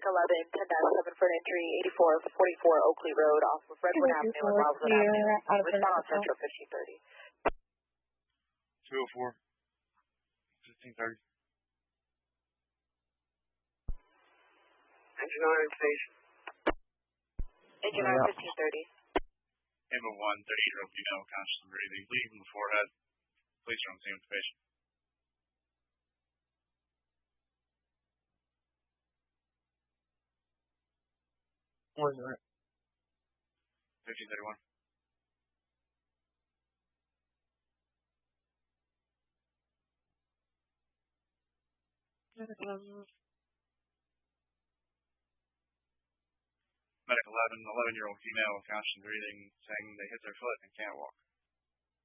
Medic 11, 10-7 for an entry, 8444 Oakley Road off of Redwood Avenue and Wildwood Avenue. Respond on Central 1530. 204, 1530. Engine on station. Engine on 1530. Ambulance 1, 38-year-old female, conscious and breathing, bleeding from the forehead. Police are on the scene with the patient. What is it? 1531. Medic 11, 11-year-old female, conscious and breathing, saying they hit their foot and can't walk.